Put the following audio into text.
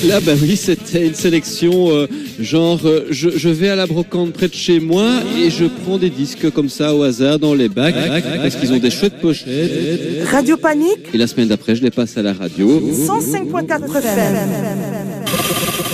Là, bah oui, c'était une sélection je vais à la brocante près de chez moi et je prends des disques comme ça au hasard dans les bacs parce qu'ils ont des chouettes pochettes. Radio Panique. Et la semaine d'après, je les passe à la radio. 105.4 FM.